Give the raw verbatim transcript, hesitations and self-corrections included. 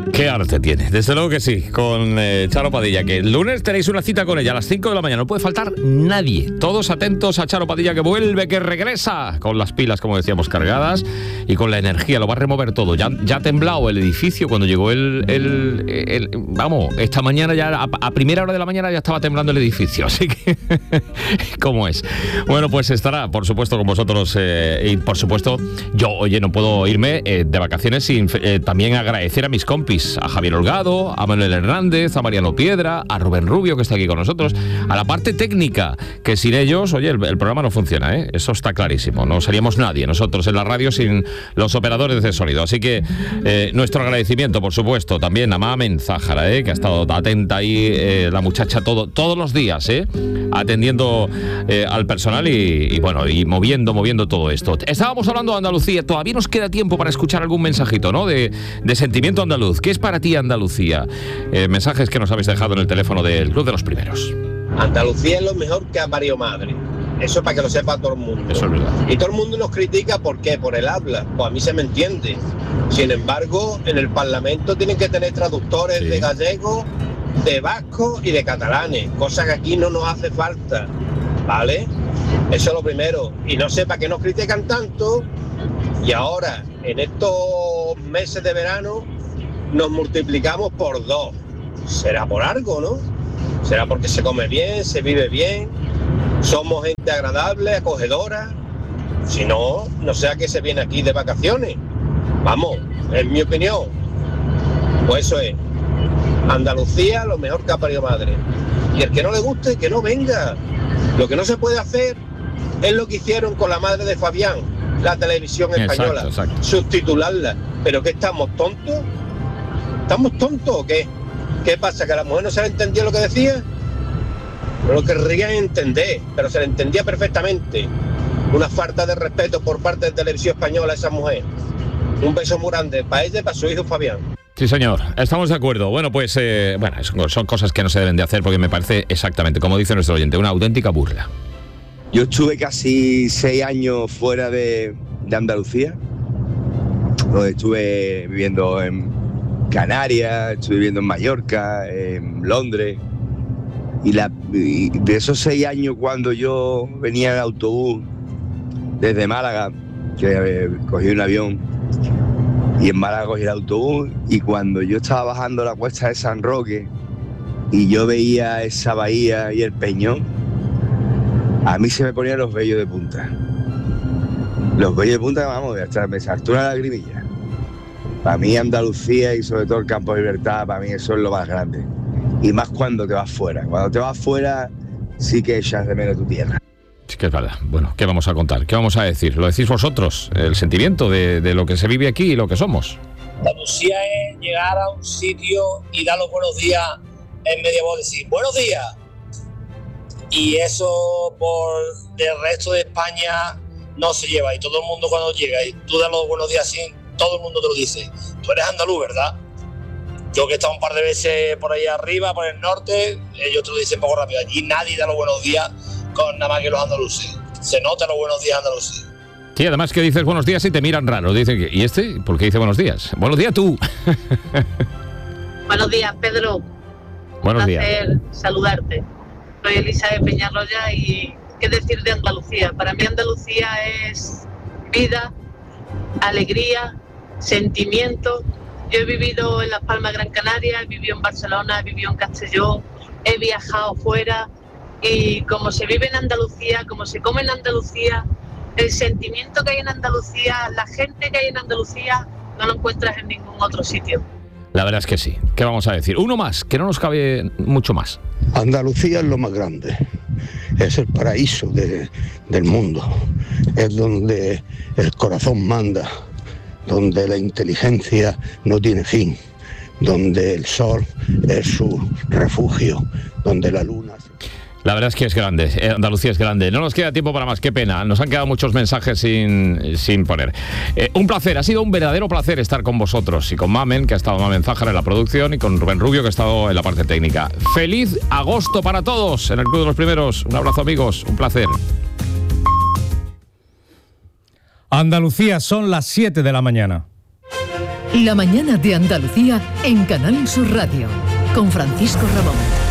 Qué arte tiene, desde luego que sí, con eh, Charo Padilla, que el lunes tenéis una cita con ella a las cinco de la mañana, no puede faltar nadie. Todos atentos a Charo Padilla, que vuelve, que regresa, con las pilas, como decíamos, cargadas y con la energía, lo va a remover todo. Ya, ya ha temblado el edificio cuando llegó el, el, el, el vamos, esta mañana ya, a, a primera hora de la mañana ya estaba temblando el edificio, así que, ¿cómo es? Bueno, pues estará, por supuesto, con vosotros eh, y, por supuesto, yo, oye, no puedo irme eh, de vacaciones sin eh, también agradecer a mis compis, a Javier Holgado, a Manuel Hernández, a Mariano Piedra, a Rubén Rubio, que está aquí con nosotros, a la parte técnica, que sin ellos, oye, el, el programa no funciona, ¿eh? Eso está clarísimo, no seríamos nadie nosotros en la radio sin los operadores de sonido, así que eh, nuestro agradecimiento, por supuesto, también a Mamen Zájara, ¿eh? Que ha estado atenta ahí, eh, la muchacha todo, todos los días, ¿eh? Atendiendo eh, al personal y, y bueno, y moviendo, moviendo todo esto. Estábamos hablando de Andalucía, todavía nos queda tiempo para escuchar algún mensajito, ¿no? De, de sentimiento andaluz. ¿Qué es para ti Andalucía? Eh, mensajes que nos habéis dejado en el teléfono del Club de los Primeros. Andalucía es lo mejor que ha parido madre. Eso para que lo sepa todo el mundo. Eso es verdad. Y todo el mundo nos critica, ¿por qué? Por el habla. Pues a mí se me entiende. Sin embargo, en el Parlamento tienen que tener traductores sí. de gallego, de vasco y de catalanes, cosa que aquí no nos hace falta, ¿vale? Eso es lo primero. Y no sé para qué nos critican tanto y ahora, en estos meses de verano, nos multiplicamos por dos. Será por algo, ¿no? Será porque se come bien, se vive bien, somos gente agradable, acogedora. Si no, no sé a qué se viene aquí de vacaciones. Vamos, en mi opinión. Pues eso es. Andalucía, lo mejor que ha parido madre. Y el que no le guste, que no venga. Lo que no se puede hacer es lo que hicieron con la madre de Fabián, la televisión española. Exacto, exacto. Subtitularla. ¿Pero qué estamos, tontos? ¿Estamos tontos o qué? ¿Qué pasa? ¿Que a la mujer no se le entendía lo que decía? No lo querrían entender, pero se le entendía perfectamente. Una falta de respeto por parte de Televisión Española a esa mujer. Un beso muy grande para ella y para su hijo Fabián. Sí, señor, estamos de acuerdo. Bueno, pues eh, bueno, son, son cosas que no se deben de hacer porque me parece exactamente, como dice nuestro oyente, una auténtica burla. Yo estuve casi seis años fuera de, de Andalucía. Estuve viviendo en Canarias, estuve viviendo en Mallorca, en Londres. Y, la, y de esos seis años, cuando yo venía en autobús desde Málaga, que eh, cogí un avión, y en Málaga cogí el autobús, y cuando yo estaba bajando la cuesta de San Roque y yo veía esa bahía y el peñón, a mí se me ponían los vellos de punta. Los vellos de punta, vamos, hasta me saltó una lagrimilla. Para mí Andalucía y sobre todo el Campo de Libertad, para mí eso es lo más grande. Y más cuando te vas fuera. Cuando te vas fuera sí que echas de menos tu tierra. Sí que es verdad. Bueno, ¿qué vamos a contar? ¿Qué vamos a decir? ¿Lo decís vosotros? El sentimiento de, de lo que se vive aquí y lo que somos. Andalucía es llegar a un sitio y dar los buenos días en media voz, decir buenos días. Y eso por el resto de España no se lleva. Y todo el mundo cuando llega y tú das los buenos días así, todo el mundo te lo dice. Tú eres andaluz, ¿verdad? Yo que he estado un par de veces por ahí arriba, por el norte, ellos te lo dicen poco rápido. Allí nadie da los buenos días con nada más que los andaluces. Se nota los buenos días andaluces. Sí, además que dices buenos días y te miran raro. Dicen que, ¿y este? ¿Por qué dice buenos días? Buenos días tú. Buenos días, Pedro. Buenos Un días. placer saludarte. Soy Elisa de Peñarroya y qué decir de Andalucía. Para mí Andalucía es vida, alegría, sentimiento. Yo he vivido en Las Palmas, Gran Canaria, he vivido en Barcelona, he vivido en Castelló, he viajado fuera y como se vive en Andalucía, como se come en Andalucía, el sentimiento que hay en Andalucía, la gente que hay en Andalucía, no lo encuentras en ningún otro sitio. La verdad es que sí. ¿Qué vamos a decir? Uno más, que no nos cabe mucho más. Andalucía es lo más grande. Es el paraíso de, del mundo. Es donde el corazón manda, donde la inteligencia no tiene fin, donde el sol es su refugio, donde la luna... La verdad es que es grande, Andalucía es grande. No nos queda tiempo para más, qué pena. Nos han quedado muchos mensajes sin, sin poner. Eh, un placer, ha sido un verdadero placer estar con vosotros y con Mamen, que ha estado Mamen Zájara en la producción, y con Rubén Rubio, que ha estado en la parte técnica. Feliz agosto para todos en el Club de los Primeros. Un abrazo, amigos, un placer. Andalucía, son las siete de la mañana. La mañana de Andalucía en Canal Sur Radio, con Francisco Ramón.